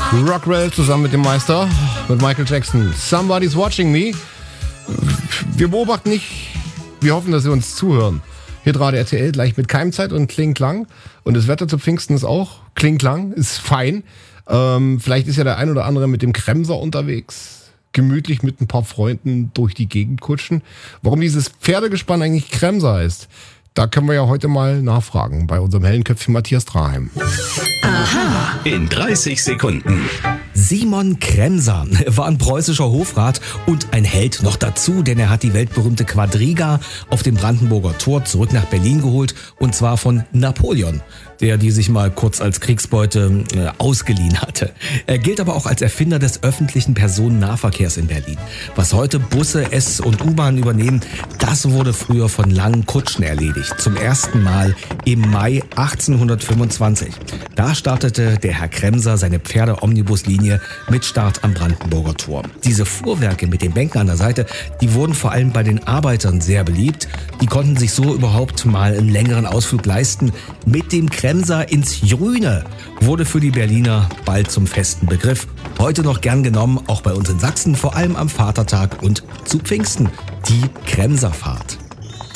Rockwell zusammen mit dem Meister, mit Michael Jackson. Somebody's watching me. Wir beobachten nicht, wir hoffen, dass Sie uns zuhören. Hitradio RTL gleich mit Keimzeit und Kling-Klang. Und das Wetter zu Pfingsten ist auch Kling-Klang, ist fein. Vielleicht ist ja der ein oder andere mit dem Kremser unterwegs. Gemütlich mit ein paar Freunden durch die Gegend kutschen. Warum dieses Pferdegespann eigentlich Kremser heißt, da können wir ja heute mal nachfragen bei unserem Hellenköpfchen Matthias Draheim. Aha. In 30 Sekunden. Simon Kremser war ein preußischer Hofrat und ein Held noch dazu, denn er hat die weltberühmte Quadriga auf dem Brandenburger Tor zurück nach Berlin geholt, und zwar von Napoleon, der die sich mal kurz als Kriegsbeute ausgeliehen hatte. Er gilt aber auch als Erfinder des öffentlichen Personennahverkehrs in Berlin. Was heute Busse, S- und U-Bahn übernehmen, das wurde früher von langen Kutschen erledigt. Zum ersten Mal im Mai 1825. Da startete der Herr Kremser seine Pferde-Omnibuslinie mit Start am Brandenburger Tor. Diese Fuhrwerke mit den Bänken an der Seite, die wurden vor allem bei den Arbeitern sehr beliebt. Die konnten sich so überhaupt mal einen längeren Ausflug leisten. Mit dem Kremser ins Grüne wurde für die Berliner bald zum festen Begriff. Heute noch gern genommen, auch bei uns in Sachsen, vor allem am Vatertag und zu Pfingsten, die Kremserfahrt.